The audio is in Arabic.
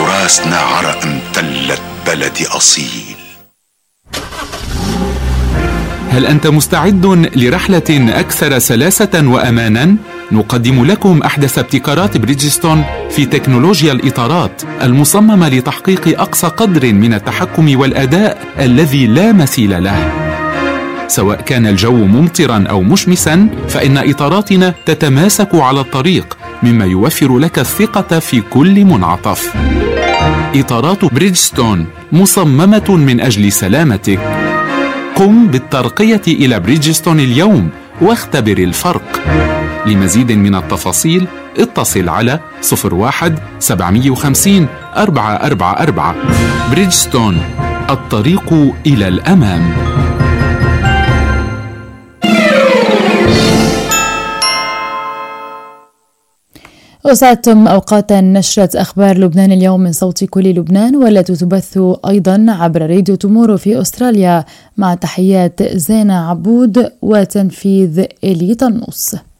تراثنا عرق امتلت بلدي أصيل. هل أنت مستعد لرحلة أكثر سلاسة وأمانا؟ نقدم لكم أحدث ابتكارات بريدجستون في تكنولوجيا الإطارات المصممة لتحقيق أقصى قدر من التحكم والأداء الذي لا مثيل له. سواء كان الجو ممطرا أو مشمسا، فإن إطاراتنا تتماسك على الطريق، مما يوفر لك الثقة في كل منعطف. إطارات بريدجستون مصممة من أجل سلامتك. قم بالترقية إلى بريدجستون اليوم واختبر الفرق. لمزيد من التفاصيل اتصل على 01-750-444. بريدجستون، الطريق إلى الأمام. أسعدتم أوقاتا نشرة أخبار لبنان اليوم من صوت كل لبنان، والتي تبث أيضا عبر راديو تومورو في أستراليا، مع تحيات زينة عبود وتنفيذ إلي طنوس.